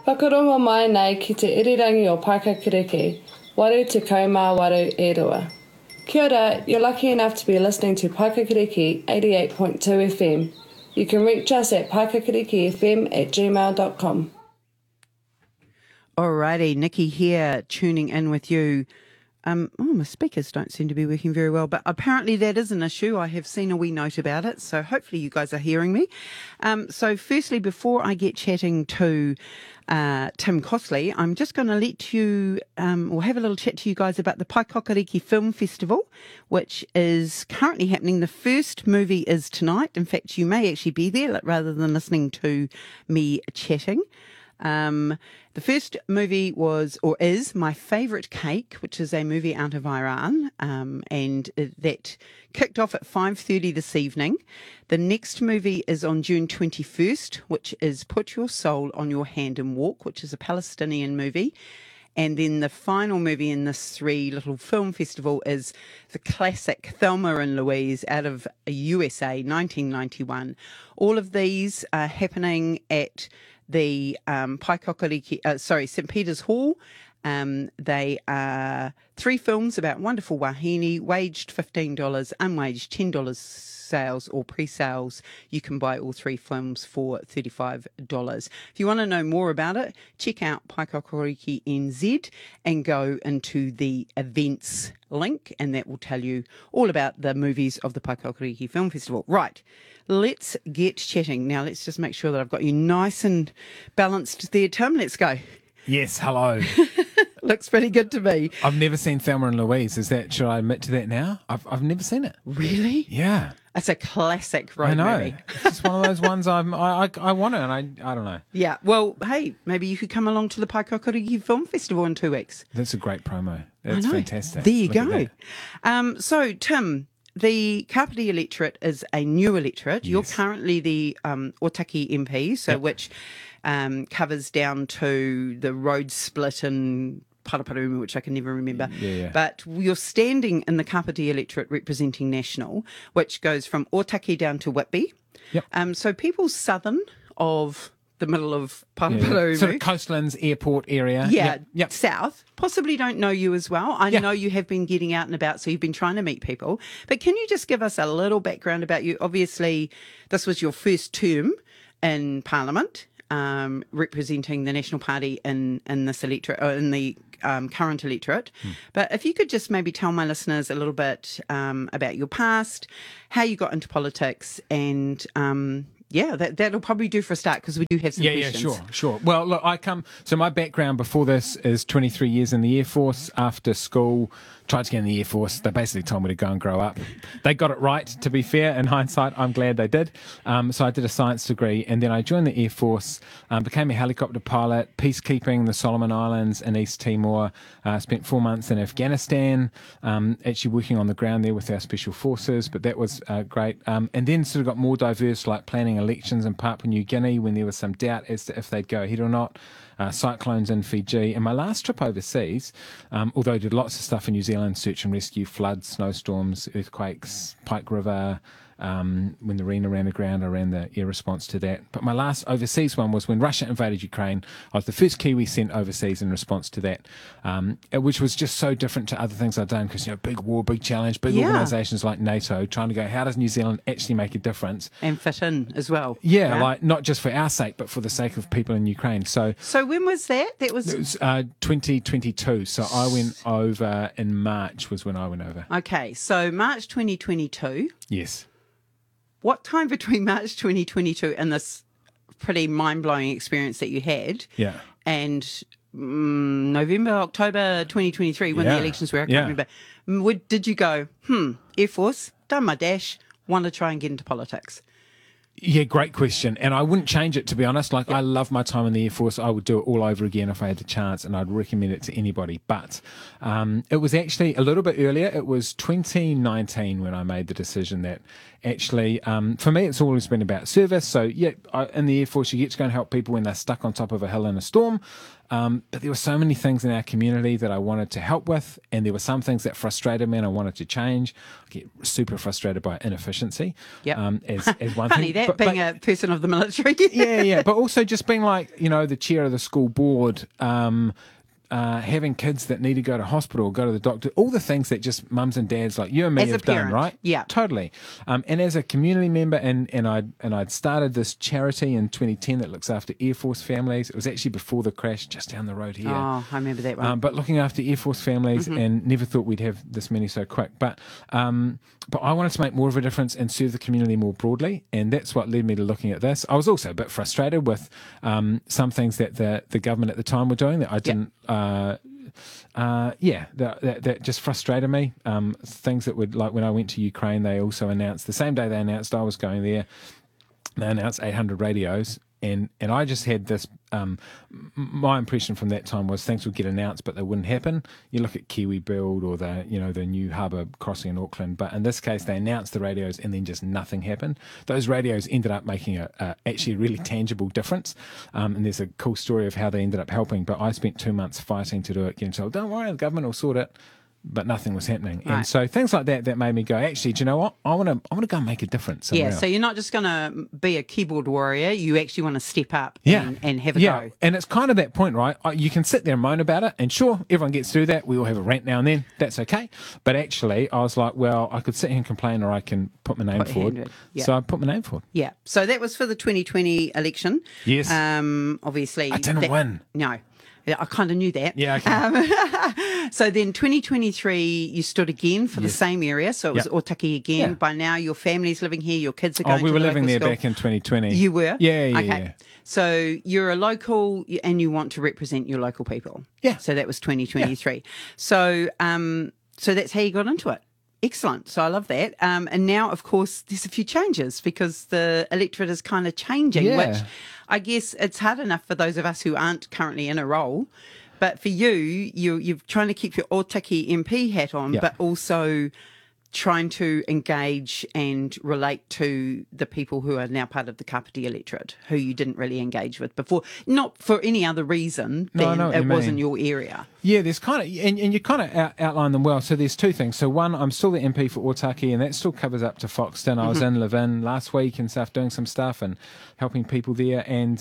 Whakarongo mai nei ki te irirangi o Paikakiriki, waru te kaumā waru e rua. Kia ora, you're lucky enough to be listening to Paikakiriki 88.2 FM. You can reach us at paikakirikifm@gmail.com. Alrighty, Nikki here, tuning in with you. My speakers don't seem to be working very well, but apparently that is an issue. I have seen a wee note about it, so hopefully you guys are hearing me. So firstly, before I get chatting to Tim Costley, I'm just going to let you, or have a little chat to you guys about the Paikakiriki Film Festival, which is currently happening. The first movie is tonight. In fact, you may actually be there rather than listening to me chatting. The first movie is My Favourite Cake, which is a movie out of Iran, and that kicked off at 5:30 this evening. The next movie is on June 21st, which is Put Your Soul on Your Hand and Walk, which is a Palestinian movie. And then the final movie in this three little film festival is the classic Thelma and Louise out of USA, 1991. All of these are happening at the St. Peter's Hall. They are three films about wonderful wahine, waged $15, unwaged $10 sales or pre-sales. You can buy all three films for $35. If you want to know more about it, check out Paikakiriki NZ and go into the events link, and that will tell you all about the movies of the Paikakiriki Film Festival. Right, let's get chatting. Now, let's just make sure that I've got you nice and balanced there, Tim. Let's go. Yes, hello. Looks pretty good to me. I've never seen Thelma and Louise. Should I admit to that now? I've never seen it. Really? Yeah. It's a classic road I know. movie. It's just one of those ones I want it, and I don't know. Yeah. Well, hey, maybe you could come along to the Paikakiriki Film Festival in 2 weeks. That's a great promo. That's fantastic. There you Look go. So, Tim, the Kapiti electorate is a new electorate. Yes. You're currently the Otaki MP, which covers down to the road split in Paraparaumu, which I can never remember. Yeah. But you're standing in the Kapiti electorate representing National, which goes from Otaki down to Whitby. Yep. So people southern of the middle of Paraparaumu. Sort of coastlands, airport area. Yeah, Yep. south, possibly don't know you as well. I know you have been getting out and about, so you've been trying to meet people. But can you just give us a little background about you? Obviously, this was your first term in Parliament, representing the National Party in this electorate, or in the current electorate. But if you could just maybe tell my listeners a little bit about your past, how you got into politics, and that'll probably do for a start, because we do have some questions. Yeah, sure. Well, look, so my background before this is 23 years in the Air Force. After school, tried to get in the Air Force. They basically told me to go and grow up. They got it right, to be fair. In hindsight, I'm glad they did. So I did a science degree, and then I joined the Air Force, became a helicopter pilot, peacekeeping the Solomon Islands in East Timor, spent 4 months in Afghanistan, actually working on the ground there with our special forces, but that was great. And then sort of got more diverse, like planning elections in Papua New Guinea when there was some doubt as to if they'd go ahead or not. Cyclones in Fiji. And my last trip overseas, although I did lots of stuff in New Zealand, search and rescue, floods, snowstorms, earthquakes, Pike River, when the Rena ran aground, I ran the air response to that. But my last overseas one was when Russia invaded Ukraine. I was the first Kiwi sent overseas in response to that, which was just so different to other things I'd done, because, big war, big challenge, big organisations like NATO, trying to go, how does New Zealand actually make a difference? And fit in as well. Yeah, like not just for our sake, but for the sake of people in Ukraine. So when was that? It was 2022. So I went over in March was when I went over. Okay, so March 2022. Yes. What time between March 2022 and this pretty mind-blowing experience that you had and November, October 2023, when the elections were, I can't remember, did you go, Air Force, done my dash, want to try and get into politics? Yeah, great question. And I wouldn't change it, to be honest. I love my time in the Air Force. I would do it all over again if I had the chance, and I'd recommend it to anybody. But it was actually a little bit earlier. It was 2019 when I made the decision that actually, for me, it's always been about service. So, in the Air Force, you get to go and help people when they're stuck on top of a hill in a storm. But there were so many things in our community that I wanted to help with, and there were some things that frustrated me and I wanted to change. I get super frustrated by inefficiency. Yep. As one Funny thing. that, being a person of the military. Yeah. But also just being like, the chair of the school board, having kids that need to go to hospital, go to the doctor, all the things that just mums and dads like you and me As a have done, parent, right? yeah. Totally. And as a community member, and I'd started this charity in 2010 that looks after Air Force families. It was actually before the crash, just down the road here. Oh, I remember that one. But looking after Air Force families, and never thought we'd have this many so quick. But I wanted to make more of a difference and serve the community more broadly, and that's what led me to looking at this. I was also a bit frustrated with some things that the government at the time were doing that I didn't. That just frustrated me. Things that would, like when I went to Ukraine, they also announced the same day they announced I was going there. They announced 800 radios. And I just had this, my impression from that time was things would get announced, but they wouldn't happen. You look at Kiwi Build or the new harbour crossing in Auckland, but in this case, they announced the radios and then just nothing happened. Those radios ended up making actually a really tangible difference. And there's a cool story of how they ended up helping, but I spent 2 months fighting to do it, getting told, don't worry, the government will sort it. But nothing was happening. Right. And so things like that made me go, actually, do you know what? I want to go and make a difference somewhere else. So you're not just going to be a keyboard warrior. You actually want to step up and have a go. And it's kind of that point, right? You can sit there and moan about it. And sure, everyone gets through that. We all have a rant now and then. That's okay. But actually, I was like, well, I could sit here and complain or I can put my name forward. Yeah. So I put my name forward. Yeah. So that was for the 2020 election. Yes. Obviously. I didn't win. No. I kind of knew that. Yeah, okay. So then 2023, you stood again for the same area. So it was Otaki again. Yeah. By now, your family's living here. Your kids are going to we were the living local there school. back in 2020. You were? Yeah. Okay. So you're a local and you want to represent your local people. Yeah. So that was 2023. Yeah. So that's how you got into it. Excellent. So I love that. And now, of course, there's a few changes because the electorate is kind of changing, which I guess it's hard enough for those of us who aren't currently in a role. But for you're trying to keep your Otaki MP hat on, but also trying to engage and relate to the people who are now part of the Kapiti electorate, who you didn't really engage with before, not for any other reason than it wasn't your area. Yeah, there's kind of, and you kind of outline them well. So there's two things. So one, I'm still the MP for Otaki, and that still covers up to Foxton. I was in Levin last week and stuff, doing some stuff and helping people there. And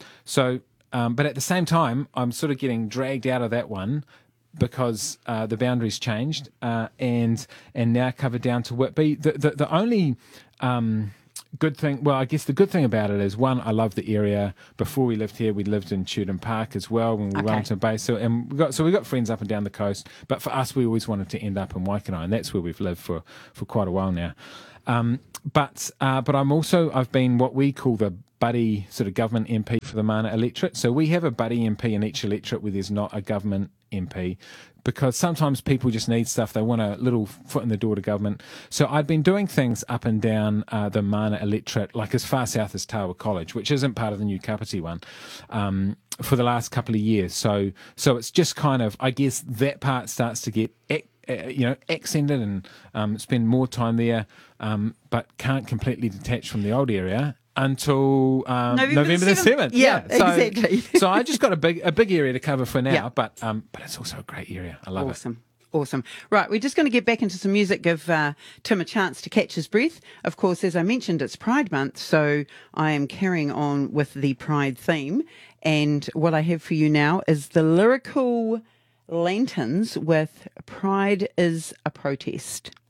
but at the same time, I'm sort of getting dragged out of that one because the boundaries changed and now covered down to Whitby. The only good thing, well, I guess the good thing about it is, one, I love the area. Before we lived here, we lived in Chewton Park as well when we were Wellington Bay. So we got friends up and down the coast. But for us, we always wanted to end up in Waikanae, and that's where we've lived for quite a while now. But I've been what we call the buddy sort of government MP for the Mana electorate. So we have a buddy MP in each electorate where there's not a government MP, because sometimes people just need stuff. They want a little foot in the door to government. So I'd been doing things up and down the Mana electorate, like as far south as Tawa College, which isn't part of the new Kapiti one, for the last couple of years. So it's just kind of, I guess that part starts to get accented and spend more time there, but can't completely detach from the old area until November the 7th. Yeah, exactly. So I just got a big area to cover for now, but it's also a great area. I love it. Awesome. Right, we're just going to get back into some music, give Tim a chance to catch his breath. Of course, as I mentioned, it's Pride Month, so I am carrying on with the Pride theme. And what I have for you now is the Lyrical Lanterns with Pride is a Protest.